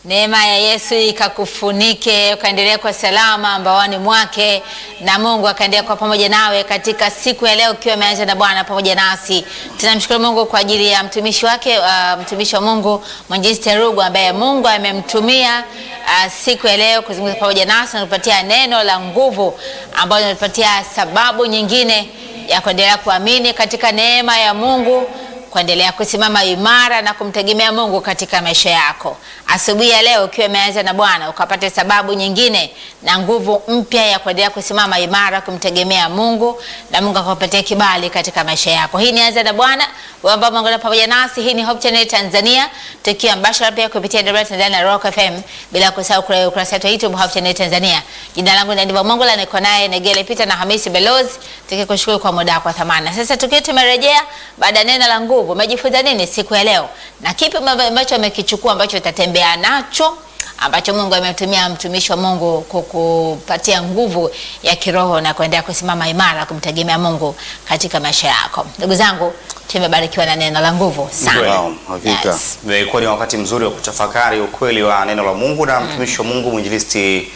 Neema ya Yesu ikakufunike, ukaendelea kwa salama mbaoni mwake, na Mungu akaendelea kwa pamoja nawe katika siku ya leo, ukiwa umeanza na Bwana pamoja nasi. Tunamshukuru Mungu kwa ajili ya mtumishi wake, mtumishi wa Mungu Mwinjilisti Rugu, ambaye Mungu amemtumia siku ya leo kuzungumza pamoja nasi na kupatia neno la nguvu ambalo linatupatia sababu nyingine ya kuendelea kuamini katika neema ya Mungu, kuendelea kusimama imara na kumtegemea Mungu katika maisha yako. Asubuhi ya leo ukiwa umeanza na Bwana, ukapata sababu nyingine na nguvu mpya ya kuendelea kusimama imara kumtegemea Mungu, na Mungu akakupatia kibali katika maisha yako. Hii ni Anza na Bwana, wewe ambao Mungu pamoja nasi. Hii ni Hope Channel Tanzania, tukiwa mbashara pia kupitia Dar es Salaam na Rock FM, bila kusahau ukurasa wetu wa YouTube Hope Channel Tanzania. Jina langu ni Ndivyo Mungu, na niko naye Negele Peter na Hamisi Belozi, tukikushukuru kwa muda wako wa thamani. Sasa tukiwa tumerejea baada ya neno la nguvu, umejifunza nini siku ya leo? Na kipi ambacho umekichukua ambacho utatembea nacho, ambacho Mungu amemtumia mtumishi wa Mungu kukupatia nguvu ya kiroho na kuendelea kusimama imara kumtegemea Mungu katika maisha yako? Ndugu zangu, tumebarikiwa na neno la nguvu sana. Wow, hakika. Ilikuwa ni wakati mzuri wa kutafakari ukweli wa neno la Mungu, na mtumishi wa Mungu Mwinjilisti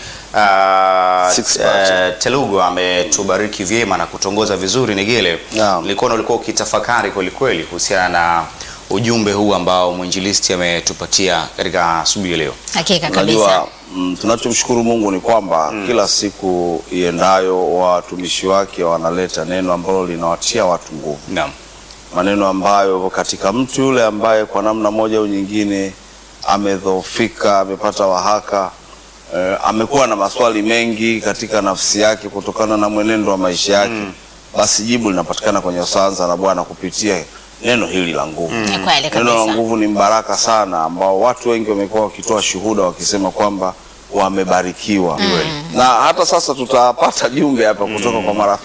Telugu ametubariki vyema na kutongoza vizuri. Negele, ulikuwa ukitafakari kweli kuhusiana na ujumbe huu ambao mwinjilisti ametupatia katika asubuhi ya leo. Hakika kabisa. Tunachomshukuru Mungu ni kwamba kila siku iendayo watumishi wake wanaleta neno ambalo linawatia watu nguvu. Naam. Maneno ambayo katika mtu yule ambaye kwa namna moja au nyingine amedhoofika, amepata wahaka, amekuwa na maswali mengi katika nafsi yake kutokana na mwenendo wa maisha yake, basi jibu linapatikana kwenye Anza na Bwana kupitia neno hili la nguvu. Neno la nguvu ni mbaraka sana, ambao watu wengi wamekuwa wakitoa shuhuda wakisema kwamba wamebarikiwa. Na hata sasa tutapata jumbe hapa kutoka kwa marafiki